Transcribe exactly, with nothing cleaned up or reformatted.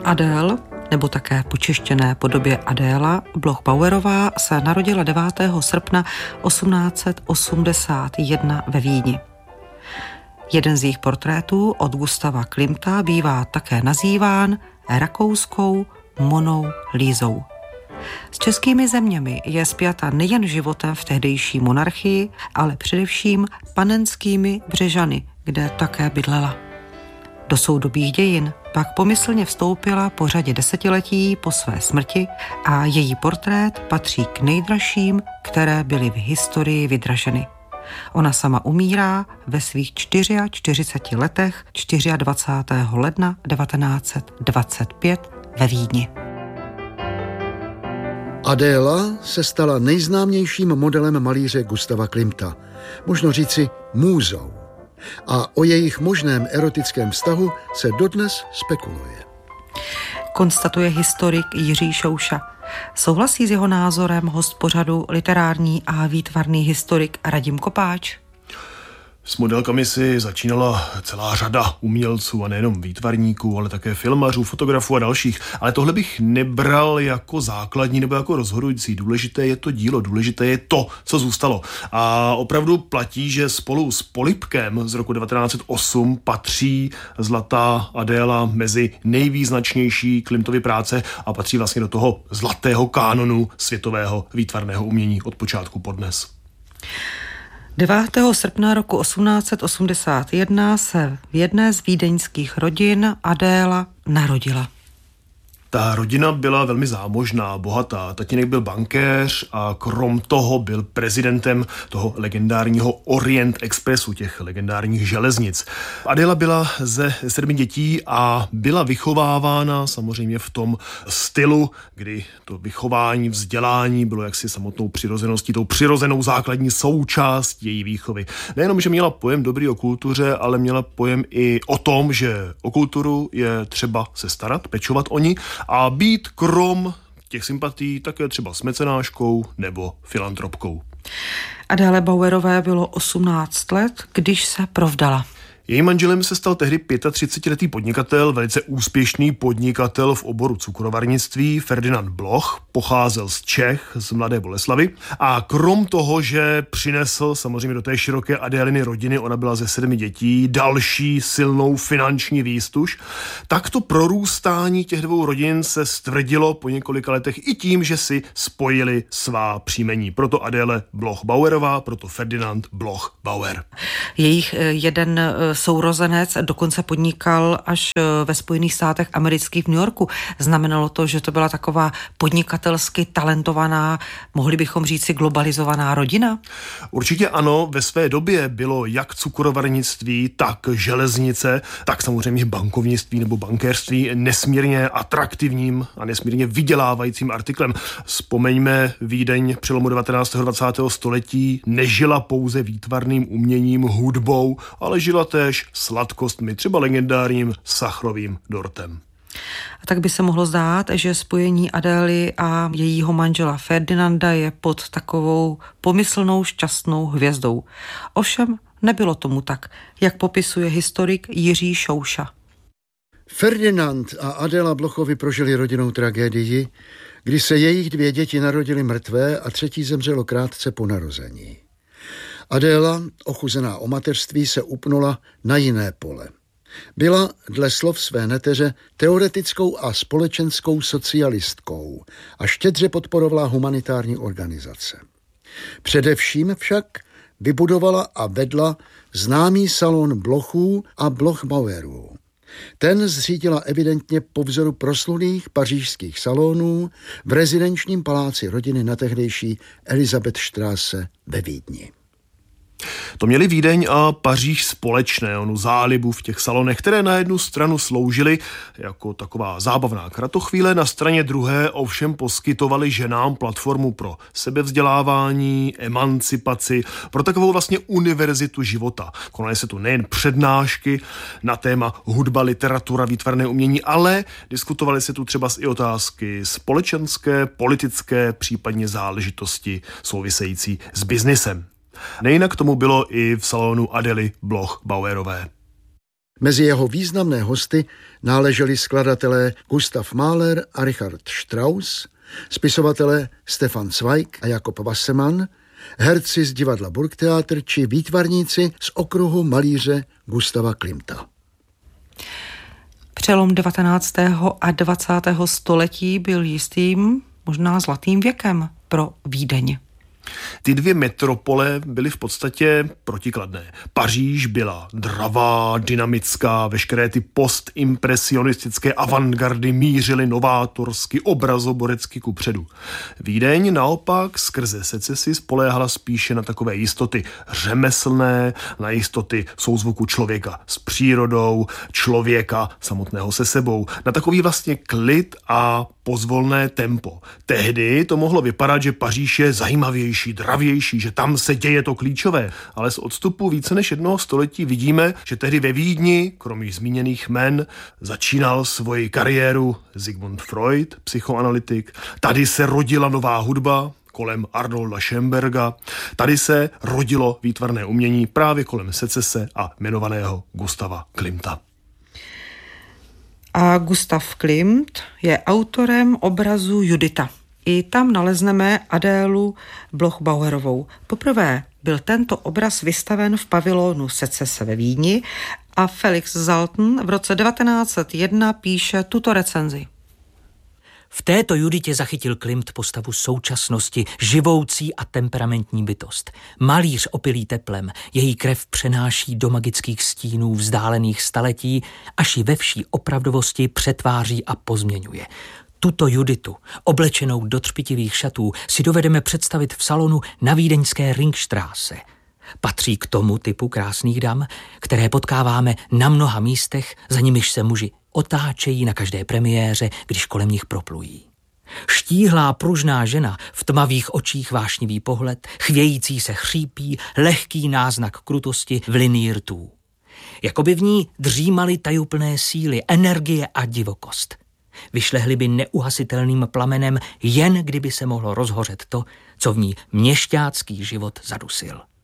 Adéle, nebo také počeštěné podobě Adéla Bloch-Bauerová, se narodila devátého srpna osmnáct set osmdesát jedna ve Vídni. Jeden z jejich portrétů od Gustava Klimta bývá také nazýván rakouskou Monou Lízou. S českými zeměmi je spjata nejen životem v tehdejší monarchii, ale především panenskými Břežany, kde také bydlela. Do soudobých dějin pak pomyslně vstoupila po řadě desetiletí po své smrti a její portrét patří k nejdražším, které byly v historii vydraženy. Ona sama umírá ve svých čtyřiceti čtyři letech dvacátého čtvrtého ledna devatenáct set dvacet pět ve Vídni. Adéla se stala nejznámějším modelem malíře Gustava Klimta, možno říci můzou. A o jejich možném erotickém vztahu se dodnes spekuluje. Konstatuje historik Jiří Šouša. Souhlasí s jeho názorem host pořadu literární a výtvarný historik Radim Kopáč? S modelkami si začínala celá řada umělců a nejenom výtvarníků, ale také filmařů, fotografů a dalších. Ale tohle bych nebral jako základní nebo jako rozhodující. Důležité je to dílo, důležité je to, co zůstalo. A opravdu platí, že spolu s Polibkem z roku devatenáct set osm patří Zlatá Adéla mezi nejvýznačnější Klimtovy práce a patří vlastně do toho zlatého kánonu světového výtvarného umění od počátku po dnes. devátého srpna roku osmnáct set osmdesát jedna se v jedné z vídeňských rodin Adéla narodila. Ta rodina byla velmi zámožná, bohatá. Tatínek byl bankéř a krom toho byl prezidentem toho legendárního Orient Expressu, těch legendárních železnic. Adéla byla ze sedmi dětí a byla vychovávána samozřejmě v tom stylu, kdy to vychování, vzdělání bylo jaksi samotnou přirozeností, tou přirozenou základní součástí její výchovy. Nejenom, že měla pojem dobrý o kultuře, ale měla pojem i o tom, že o kulturu je třeba se starat, pečovat o ní, a být krom těch sympatí také třeba s mecenáškou nebo filantropkou. Adéle Bauerové bylo osmnáct let, když se provdala. Jejím manželem se stal tehdy třicetiletý podnikatel, velice úspěšný podnikatel v oboru cukrovarnictví Ferdinand Bloch, pocházel z Čech, z Mladé Boleslavi a krom toho, že přinesl samozřejmě do té široké Adéliny rodiny, ona byla ze sedmi dětí, další silnou finanční výstuž, tak to prorůstání těch dvou rodin se stvrdilo po několika letech i tím, že si spojili svá příjmení. Proto Adéle Bloch-Bauerová, proto Ferdinand Bloch-Bauer. Jejich jeden sourozenec dokonce podnikal až ve Spojených státech amerických v New Yorku. Znamenalo to, že to byla taková podnikatelsky talentovaná, mohli bychom říci globalizovaná rodina? Určitě ano, ve své době bylo jak cukrovarnictví, tak železnice, tak samozřejmě bankovnictví nebo bankéřství nesmírně atraktivním a nesmírně vydělávajícím artiklem. Vzpomeňme Vídeň přelomu devatenáctého a dvacátého století nežila pouze výtvarným uměním, hudbou, ale žila též sladkostmi, třeba legendárním sachrovým dortem. A tak by se mohlo zdát, že spojení Adély a jejího manžela Ferdinanda je pod takovou pomyslnou šťastnou hvězdou. Ovšem nebylo tomu tak, jak popisuje historik Jiří Šouša. Ferdinand a Adéla Blochovi prožili rodinnou tragédii, kdy se jejich dvě děti narodily mrtvé a třetí zemřelo krátce po narození. Adéla, ochuzená o mateřství, se upnula na jiné pole. Byla, dle slov své neteře, teoretickou a společenskou socialistkou a štědře podporovala humanitární organizace. Především však vybudovala a vedla známý salon Blochů a Bloch-Bauerů. Ten zřídila evidentně po vzoru proslulých pařížských salonů v rezidenčním paláci rodiny na tehdejší Elisabethstraße ve Vídni. To měli Vídeň a Paříž společné, onu zálibu v těch salonech, které na jednu stranu sloužily jako taková zábavná kratochvíle, na straně druhé ovšem poskytovali ženám platformu pro sebevzdělávání, emancipaci, pro takovou vlastně univerzitu života. Konaly se tu nejen přednášky na téma hudba, literatura, výtvarné umění, ale diskutovaly se tu třeba i otázky společenské, politické, případně záležitosti související s biznisem. Nejinak tomu bylo i v salonu Adély Bloch-Bauerové. Mezi jeho významné hosty náleželi skladatelé Gustav Mahler a Richard Strauss, spisovatelé Stefan Zweig a Jakob Wassermann, herci z divadla Burgtheater či výtvarníci z okruhu malíře Gustava Klimta. Přelom devatenáctého a dvacátého století byl jistým, možná zlatým věkem pro Vídeň. Ty dvě metropole byly v podstatě protikladné. Paříž byla dravá, dynamická, veškeré ty postimpresionistické avantgardy mířily novátorsky, obrazoborecky kupředu. Vídeň naopak skrze secesi spoléhala spíše na takové jistoty řemeslné, na jistoty souzvuku člověka s přírodou, člověka samotného se sebou, na takový vlastně klid a pozvolné tempo. Tehdy to mohlo vypadat, že Paříž je zajímavější, dravější, že tam se děje to klíčové, ale z odstupu více než jednoho století vidíme, že tehdy ve Vídni, kromě zmíněných men, začínal svoji kariéru Sigmund Freud, psychoanalytik. Tady se rodila nová hudba kolem Arnolda Schönberga. Tady se rodilo výtvarné umění právě kolem secese a jmenovaného Gustava Klimta. A Gustav Klimt je autorem obrazu Judita. I tam nalezneme Adélu Bloch-Bauerovou. Poprvé byl tento obraz vystaven v pavilonu secese ve Vídni a Felix Salten v roce devatenáct set jedna píše tuto recenzi. V této Juditě zachytil Klimt postavu současnosti, živoucí a temperamentní bytost. Malíř opilý teplem, její krev přenáší do magických stínů vzdálených staletí, až ji ve vší opravdovosti přetváří a pozměňuje. Tuto Juditu, oblečenou do třpitivých šatů, si dovedeme představit v salonu na vídeňské Ringstraße. Patří k tomu typu krásných dam, které potkáváme na mnoha místech, za nimiž se muži otáčejí na každé premiéře, když kolem nich proplují. Štíhlá pružná žena, v tmavých očích vášnivý pohled, chvějící se chřípí, lehký náznak krutosti v linii rtů. Jakoby v ní dřímaly tajuplné síly, energie a divokost. Vyšlehly by neuhasitelným plamenem, jen kdyby se mohlo rozhořet to, co v ní měšťácký život zadusil.